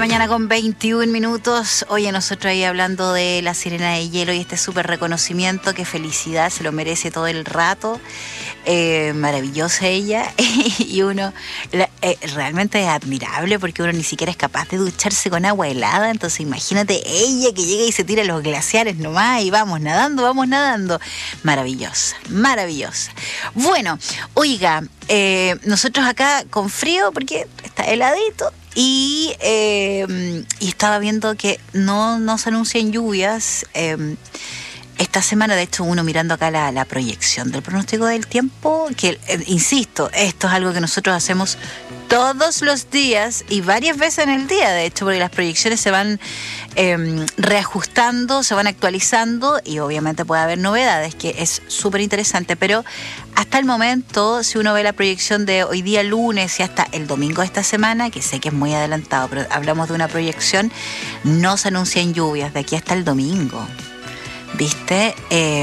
Mañana con 21 minutos. Oye, nosotros ahí hablando de la Sirena de Hielo y este súper reconocimiento, qué felicidad, se lo merece todo el rato. Maravillosa ella. Y uno realmente es admirable porque uno ni siquiera es capaz de ducharse con agua helada. Entonces imagínate ella que llega y se tira a los glaciares nomás y vamos nadando, vamos nadando. Maravillosa, maravillosa. Bueno, oiga, nosotros acá con frío porque está heladito. Y estaba viendo que no se anuncian lluvias esta semana. De hecho, uno mirando acá la proyección del pronóstico del tiempo, que insisto, esto es algo que nosotros hacemos todos los días y varias veces en el día, de hecho, porque las proyecciones se van reajustando, se van actualizando y obviamente puede haber novedades, que es súper interesante, pero hasta el momento, si uno ve la proyección de hoy día lunes y hasta el domingo de esta semana, que sé que es muy adelantado, pero hablamos de una proyección, no se anuncian lluvias de aquí hasta el domingo. ¿Viste?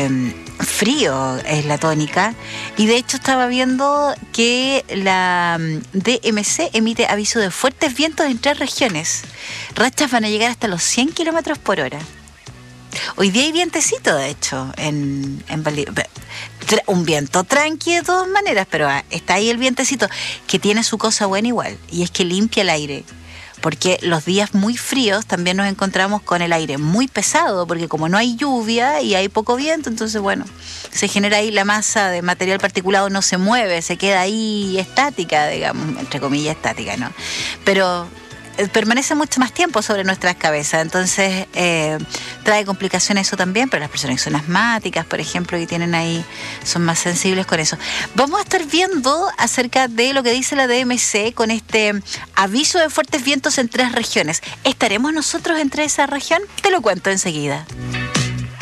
Frío es la tónica. Y de hecho estaba viendo que la DMC emite aviso de fuertes vientos en 3 regiones. Rachas van a llegar hasta los 100 kilómetros por hora. Hoy día hay vientecito, de hecho, en Valdivia. Un viento tranqui de todas maneras, pero está ahí el vientecito, que tiene su cosa buena igual, y es que limpia el aire. Porque los días muy fríos también nos encontramos con el aire muy pesado, porque como no hay lluvia y hay poco viento, entonces bueno, se genera ahí la masa de material particulado, no se mueve, se queda ahí estática, digamos, entre comillas estática, ¿no? Pero permanece mucho más tiempo sobre nuestras cabezas, entonces trae complicaciones eso también, pero las personas que son asmáticas, por ejemplo, y tienen ahí, son más sensibles con eso. Vamos a estar viendo acerca de lo que dice la DMC con este aviso de fuertes vientos en 3 regiones. ¿Estaremos nosotros entre esa región? Te lo cuento enseguida.